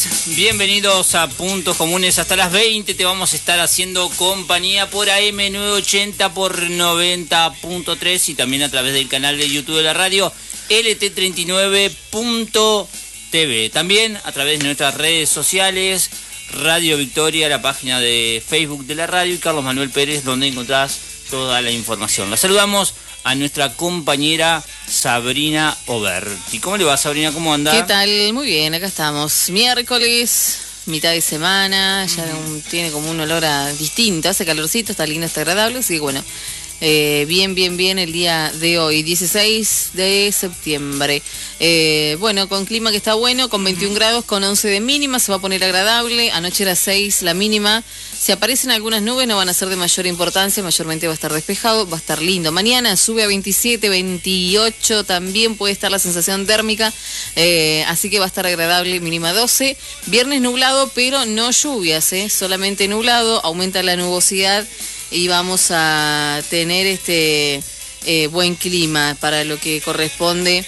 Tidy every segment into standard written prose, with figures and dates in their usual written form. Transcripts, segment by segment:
Bienvenidos a Puntos Comunes. Hasta las 20 te vamos a estar haciendo compañía por AM980 por 90.3 y también a través del canal de YouTube de la radio lt39.tv. También a través de nuestras redes sociales, Radio Victoria, la página de Facebook de la radio y Carlos Manuel Pérez, donde encontrás toda la información. La saludamos a nuestra compañera Sabrina Oberti. ¿Cómo le va, Sabrina? ¿Cómo anda? ¿Qué tal? Muy bien, acá estamos. Miércoles, mitad de semana, ya tiene como un olor distinto, hace calorcito, está lindo, está agradable, así que bueno, bien el día de hoy, 16 de septiembre. Bueno, con clima que está bueno, con 21 grados, con 11 de mínima, se va a poner agradable. Anoche era 6 la mínima. Si aparecen algunas nubes no van a ser de mayor importancia, mayormente va a estar despejado, va a estar lindo. Mañana sube a 27, 28, también puede estar la sensación térmica, así que va a estar agradable, mínima 12. Viernes nublado, pero no lluvias, solamente nublado, aumenta la nubosidad y vamos a tener buen clima para lo que corresponde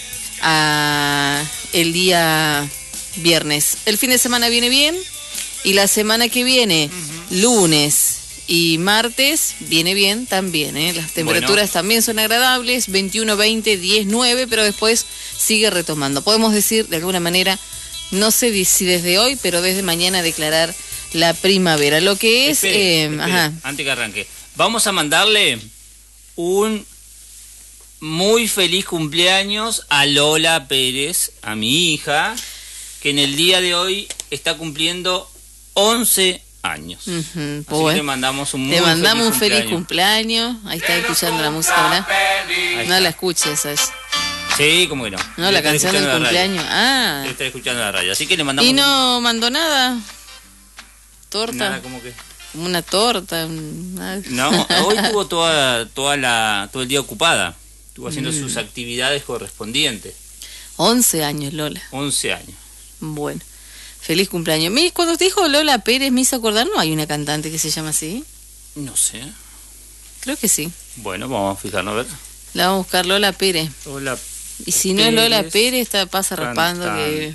a el día viernes. El fin de semana viene bien y la semana que viene, lunes y martes, viene bien también. Las temperaturas también son agradables, 21, 20, 10, 9, pero después sigue retomando. Podemos decir de alguna manera, no sé si desde hoy, pero desde mañana declarar la primavera. Lo que es... Espere, antes que arranque, vamos a mandarle un muy feliz cumpleaños a Lola Pérez, a mi hija, que en el día de hoy está cumpliendo 11 años. Así que le mandamos un feliz cumpleaños. Ahí está escuchando la música, ¿verdad? No la escuches, ¿sabes? Sí, cómo que no. No, la canción del cumpleaños. Está escuchando la radio. Así que le mandamos. ¿Y no mandó nada? ¿Torta? Nada, ¿cómo que? Como una torta. Nada. No, hoy estuvo todo el día ocupada. Estuvo haciendo sus actividades correspondientes. 11 años, Lola. 11 años. Bueno. Feliz cumpleaños. Cuando te dijo Lola Pérez me hizo acordar, ¿no hay una cantante que se llama así? No sé. Creo que sí. Bueno, vamos a fijarnos a ver. La vamos a buscar, Lola Pérez. Lola y si no es Lola Pérez, pasa raspando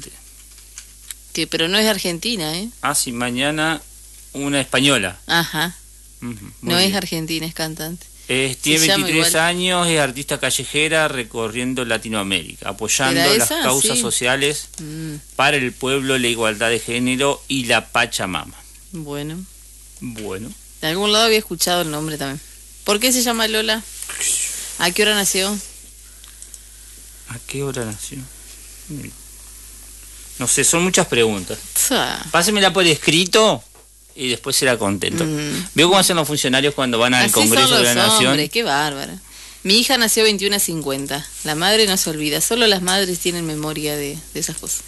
que pero no es argentina, ¿eh? Sí, mañana una española. Ajá. No es argentina, es cantante. Tiene 23 años, es artista callejera recorriendo Latinoamérica, apoyando las causas sociales para el pueblo, la igualdad de género y la Pachamama. Bueno. De algún lado había escuchado el nombre también. ¿Por qué se llama Lola? ¿A qué hora nació? ¿A qué hora nació? No sé, son muchas preguntas. Pásemela por escrito y después será contento. ¿Veo cómo hacen los funcionarios cuando van al Congreso de la Nación? Hombre, qué bárbaro. Mi hija nació 21:50. La madre no se olvida. Solo las madres tienen memoria de esas cosas.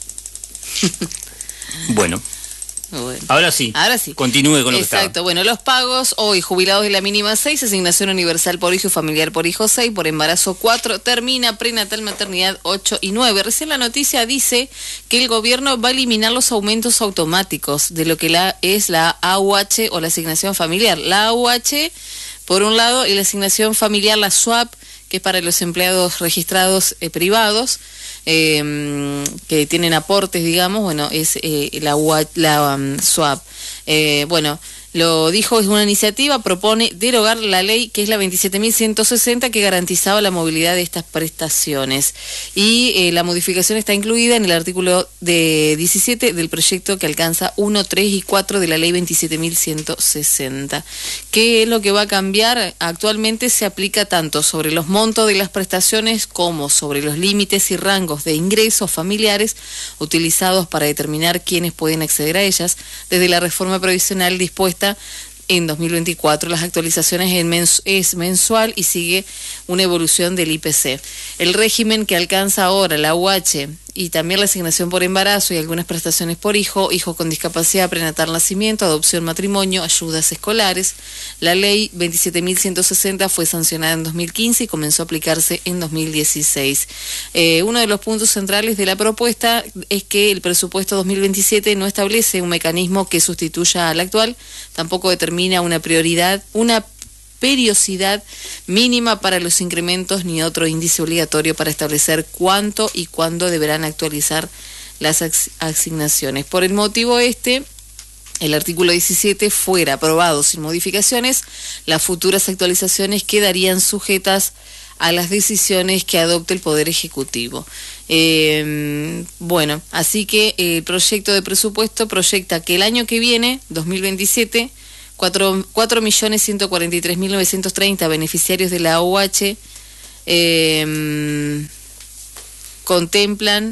Bueno. Ahora sí. Continúe con lo que estaba. Exacto. Bueno, los pagos hoy, jubilados de la mínima 6, asignación universal por hijo, familiar por hijo 6, por embarazo 4, termina prenatal, maternidad 8 y 9. Recién la noticia dice que el gobierno va a eliminar los aumentos automáticos de lo que es la AUH o la asignación familiar. La AUH, por un lado, y la asignación familiar, la SUAP, que es para los empleados registrados privados, que tienen aportes, digamos, bueno, es la SUAP. Bueno, lo dijo, es una iniciativa, propone derogar la ley que es la 27.160 que garantizaba la movilidad de estas prestaciones. Y la modificación está incluida en el artículo 17 del proyecto que alcanza 1, 3 y 4 de la ley 27.160. ¿Qué es lo que va a cambiar? Actualmente se aplica tanto sobre los montos de las prestaciones como sobre los límites y rangos de ingresos familiares utilizados para determinar quiénes pueden acceder a ellas. Desde la reforma provisional dispuesta en 2024, las actualizaciones es mensual y sigue una evolución del IPC. El régimen que alcanza ahora la UH y también la asignación por embarazo y algunas prestaciones por hijo, hijo con discapacidad, prenatal, nacimiento, adopción, matrimonio, ayudas escolares. La ley 27.160 fue sancionada en 2015 y comenzó a aplicarse en 2016. Uno de los puntos centrales de la propuesta es que el presupuesto 2027 no establece un mecanismo que sustituya al actual, tampoco determina una periodicidad mínima para los incrementos ni otro índice obligatorio para establecer cuánto y cuándo deberán actualizar las asignaciones. Por el motivo el artículo 17 fuera aprobado sin modificaciones, las futuras actualizaciones quedarían sujetas a las decisiones que adopte el Poder Ejecutivo. Bueno, así que el proyecto de presupuesto proyecta que el año que viene, 2027, 4.143.930 beneficiarios de la AUH contemplan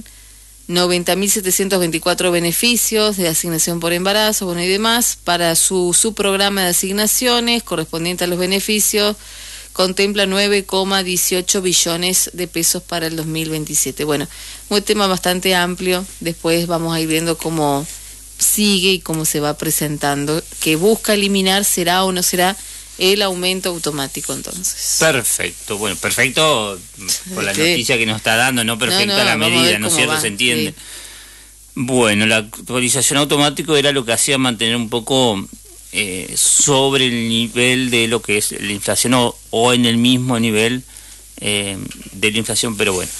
90.724 beneficios de asignación por embarazo, bueno, y demás. Para su programa de asignaciones correspondiente a los beneficios, contempla 9,18 billones de pesos para el 2027. Bueno, un tema bastante amplio. Después vamos a ir viendo cómo sigue y cómo se va presentando, que busca eliminar, será o no será, el aumento automático entonces. Perfecto, bueno, perfecto por la noticia que nos está dando, no perfecta la medida, ¿no es cierto? Se entiende. Sí. Bueno, la actualización automática era lo que hacía mantener un poco sobre el nivel de lo que es la inflación o en el mismo nivel de la inflación, pero bueno,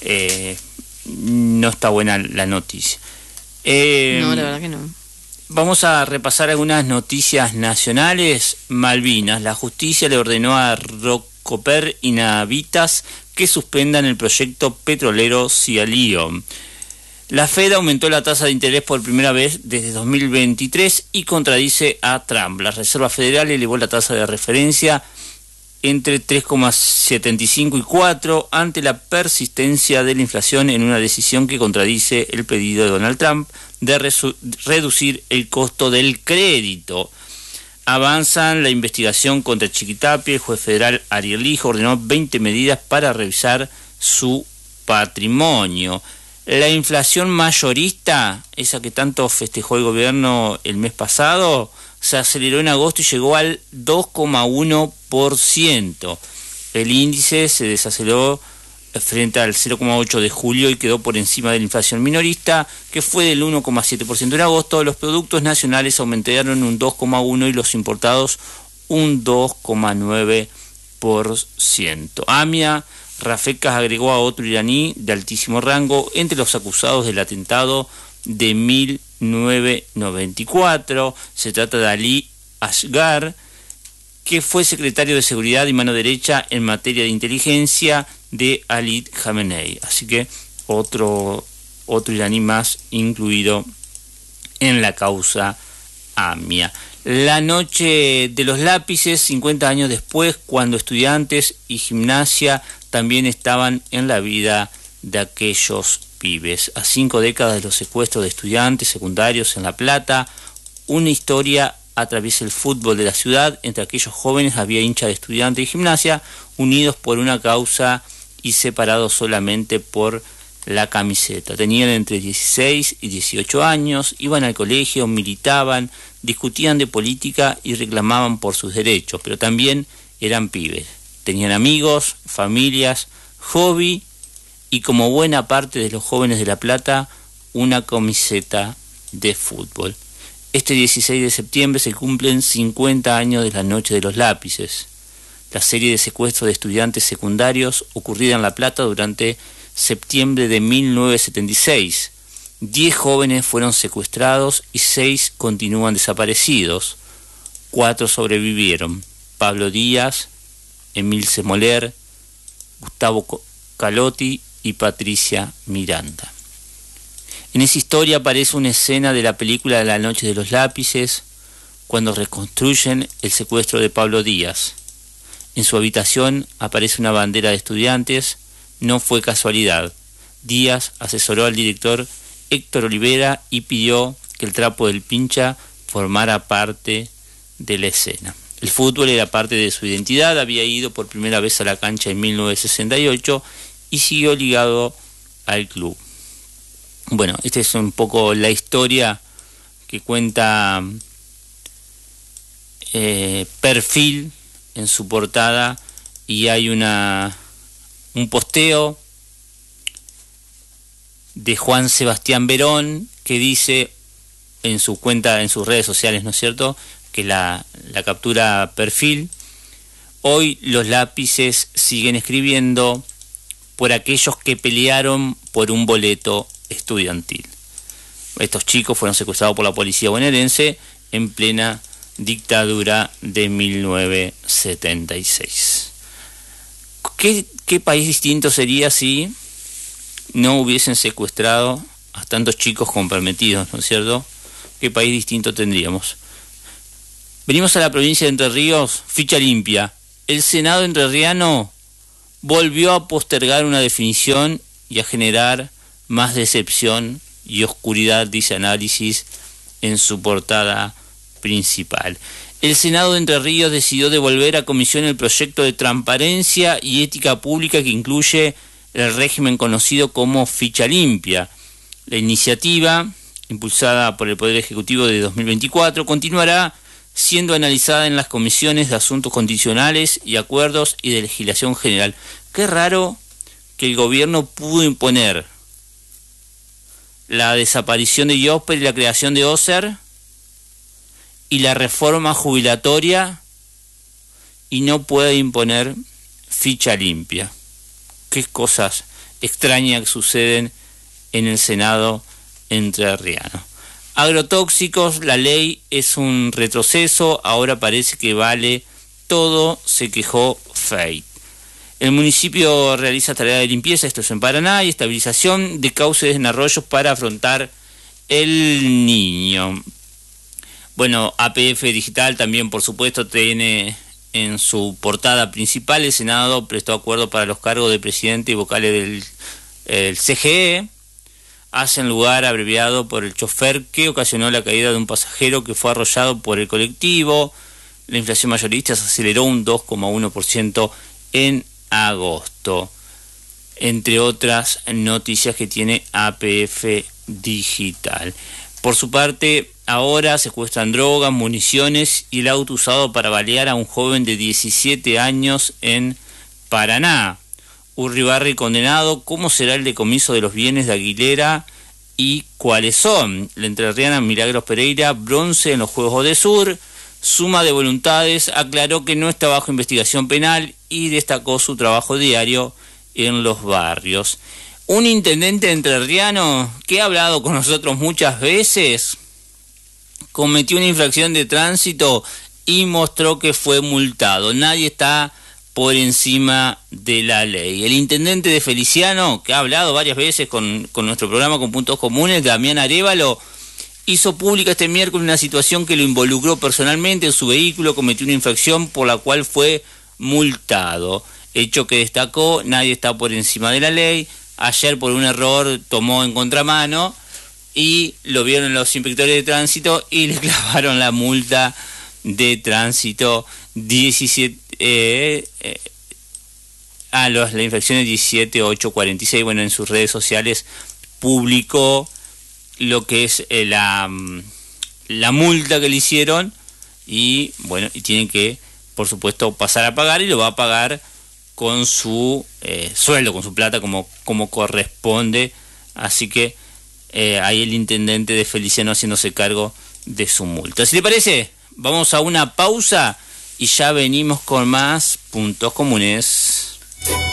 no está buena la noticia. No, la verdad que no. Vamos a repasar algunas noticias nacionales. Malvinas. La justicia le ordenó a Rocoper y Navitas que suspendan el proyecto petrolero Cialío. La Fed aumentó la tasa de interés por primera vez desde 2023 y contradice a Trump. La Reserva Federal elevó la tasa de referencia entre 3,75 y 4 ante la persistencia de la inflación en una decisión que contradice el pedido de Donald Trump de reducir el costo del crédito. Avanzan la investigación contra Chiquitapia. El juez federal Ariel Lijo ordenó 20 medidas para revisar su patrimonio. La inflación mayorista, esa que tanto festejó el gobierno el mes pasado, se aceleró en agosto y llegó al 2,1%. El índice se desaceleró frente al 0,8% de julio y quedó por encima de la inflación minorista, que fue del 1,7% en agosto. Los productos nacionales aumentaron un 2,1% y los importados un 2,9%. AMIA Rafecas agregó a otro iraní de altísimo rango entre los acusados del atentado de 1994. Se trata de Ali Asghar, que fue secretario de Seguridad y mano derecha en materia de inteligencia de Ali Khamenei. Así que otro iraní más incluido en la causa AMIA. La noche de los lápices, 50 años después, cuando estudiantes y gimnasia también estaban en la vida de aquellos pibes. A 5 décadas de los secuestros de estudiantes secundarios en La Plata, una historia atraviesa el fútbol de la ciudad. Entre aquellos jóvenes había hinchas de estudiantes y gimnasia, unidos por una causa y separados solamente por la camiseta. Tenían entre 16 y 18 años, iban al colegio, militaban, discutían de política y reclamaban por sus derechos, pero también eran pibes. Tenían amigos, familias, hobby y, como buena parte de los jóvenes de La Plata, una camiseta de fútbol. Este 16 de septiembre se cumplen 50 años de la Noche de los Lápices, la serie de secuestros de estudiantes secundarios ocurrida en La Plata durante septiembre de 1976. 10 jóvenes fueron secuestrados y 6 continúan desaparecidos. 4 sobrevivieron: Pablo Díaz, Emil Semoler, Gustavo Calotti y Patricia Miranda. En esa historia aparece una escena de la película de La Noche de los Lápices, cuando reconstruyen el secuestro de Pablo Díaz. En su habitación aparece una bandera de estudiantes. No fue casualidad. Díaz asesoró al director Héctor Olivera y pidió que el trapo del pincha formara parte de la escena. El fútbol era parte de su identidad. Había ido por primera vez a la cancha en 1968 y siguió ligado al club. Bueno, esta es un poco la historia que cuenta Perfil en su portada, y hay un posteo de Juan Sebastián Verón que dice en su cuenta, en sus redes sociales, ¿no es cierto?, que la captura Perfil: hoy los lápices siguen escribiendo por aquellos que pelearon por un boleto estudiantil. Estos chicos fueron secuestrados por la policía bonaerense en plena dictadura de 1976. ¿Qué país distinto sería si no hubiesen secuestrado a tantos chicos comprometidos, ¿no es cierto? ¿Qué país distinto tendríamos? Venimos a la provincia de Entre Ríos, ficha limpia. El Senado entrerriano volvió a postergar una definición y a generar más decepción y oscuridad, dice Análisis en su portada principal. El Senado de Entre Ríos decidió devolver a comisión el proyecto de transparencia y ética pública que incluye el régimen conocido como ficha limpia. La iniciativa, impulsada por el Poder Ejecutivo de 2024, continuará siendo analizada en las comisiones de asuntos constitucionales y acuerdos y de legislación general. Qué raro que el gobierno pudo imponer la desaparición de IOSPER y la creación de OSER y la reforma jubilatoria y no puede imponer ficha limpia. Qué cosas extrañas que suceden en el Senado entrerriano. Agrotóxicos, la ley es un retroceso, ahora parece que vale todo, se quejó FEIT. El municipio realiza tareas de limpieza, esto es en Paraná, y estabilización de cauces en arroyos para afrontar el Niño. Bueno, APF Digital también, por supuesto, tiene en su portada principal: el Senado prestó acuerdo para los cargos de presidente y vocales del CGE. Hacen lugar abreviado por el chofer que ocasionó la caída de un pasajero que fue arrollado por el colectivo. La inflación mayorista se aceleró un 2,1% en agosto, entre otras noticias que tiene APF Digital. Por su parte, ahora secuestran drogas, municiones y el auto usado para balear a un joven de 17 años en Paraná. Urribarri condenado. ¿Cómo será el decomiso de los bienes de Aguilera y cuáles son? La entrerriana Milagros Pereira, bronce en los Juegos Odesur. Suma de voluntades, aclaró que no está bajo investigación penal y destacó su trabajo diario en los barrios. Un intendente entrerriano que ha hablado con nosotros muchas veces cometió una infracción de tránsito y mostró que fue multado. Nadie está por encima de la ley. El intendente de Feliciano, que ha hablado varias veces con nuestro programa Con Puntos Comunes, Damián Arévalo, hizo pública este miércoles una situación que lo involucró personalmente en su vehículo, cometió una infracción por la cual fue multado. Hecho que destacó, nadie está por encima de la ley. Ayer por un error tomó en contramano y lo vieron los inspectores de tránsito y le clavaron la multa de tránsito 17 la infracción es 17846. Bueno, en sus redes sociales publicó lo que es la multa que le hicieron y bueno, y tienen que, por supuesto, pasar a pagar, y lo va a pagar con su sueldo, con su plata, como corresponde. Así que ahí el intendente de Feliciano haciéndose cargo de su multa. Si le parece, vamos a una pausa y ya venimos con más Puntos Comunes.